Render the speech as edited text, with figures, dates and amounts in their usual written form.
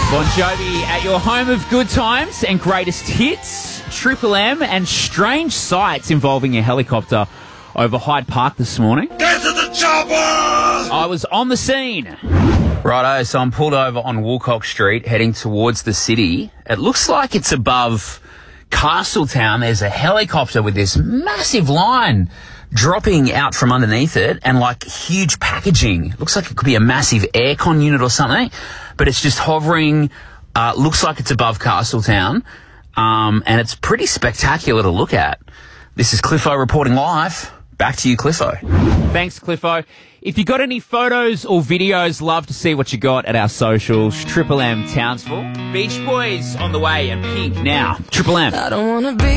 Bon Jovi at your home of good times and greatest hits, Triple M, and strange sights involving a helicopter over Hyde Park this morning. Get to the chopper! I was on the scene. Righto, so I'm pulled over on Woolcock Street heading towards the city. It looks like it's above Castletown. There's a helicopter with this massive line dropping out from underneath it and like huge packaging. Looks like it could be a massive aircon unit or something, but it's just hovering. Looks like it's above Castletown, and it's pretty spectacular to look at. This is Cliffo reporting live. Back to you, Cliffo. Thanks, Cliffo. If you got any photos or videos, love to see what you got at our socials. Triple M Townsville. Beach Boys on the way and Pink now. Triple M. I don't wanna be